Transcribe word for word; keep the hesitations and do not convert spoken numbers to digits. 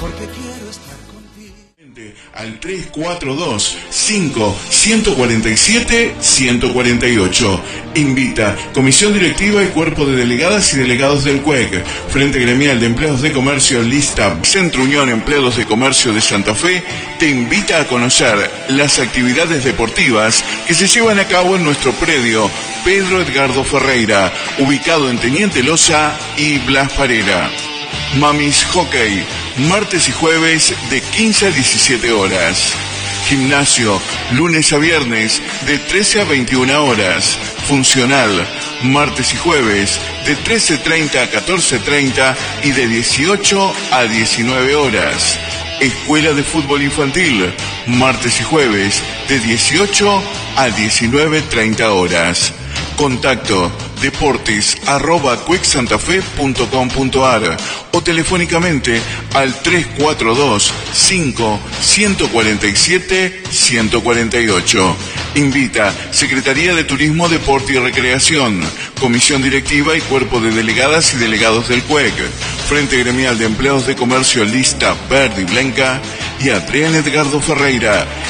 porque quiero estar contigo. Al tres cuatro dos, cinco, uno cuatro siete, uno cuatro ocho. Invita Comisión Directiva y Cuerpo de Delegadas y Delegados del C U E C. Frente Gremial de Empleados de Comercio Lista, Centro Unión Empleados de Comercio de Santa Fe, te invita a conocer las actividades deportivas que se llevan a cabo en nuestro predio Pedro Edgardo Ferreira, ubicado en Teniente Loza y Blas Parera. Mamis Hockey, martes y jueves de quince a diecisiete horas. Gimnasio, lunes a viernes de trece a veintiuna horas. Funcional, martes y jueves de trece treinta a catorce treinta y de dieciocho a diecinueve horas. Escuela de Fútbol Infantil, martes y jueves de dieciocho a diecinueve treinta horas. Contacto deportes arroba cuecsantafe punto com punto ar o telefónicamente al tres cuatro dos, cinco, uno cuatro siete, uno cuatro ocho. Invita Secretaría de Turismo, Deporte y Recreación, Comisión Directiva y Cuerpo de Delegadas y Delegados del C U E C, Frente Gremial de Empleados de Comercio Lista Verde y Blanca y Adrián Edgardo Ferreira.